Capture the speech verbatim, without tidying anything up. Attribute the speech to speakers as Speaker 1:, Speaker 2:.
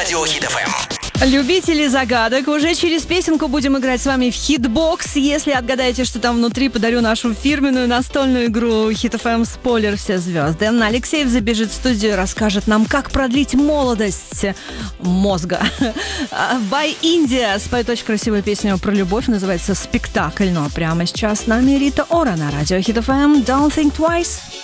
Speaker 1: Радио Хит эф эм.
Speaker 2: Любители загадок, уже через песенку будем играть с вами в Хитбокс. Если отгадаете, что там внутри, подарю нашу фирменную настольную игру Хит эф эм «Спойлер. Все звезды». Алексеев забежит в студию и расскажет нам, как продлить молодость мозга. By India споет очень красивую песню про любовь, называется «Спектакль». Ну а прямо сейчас с нами Рита Ора на радио Хит эф эм. Don't think twice.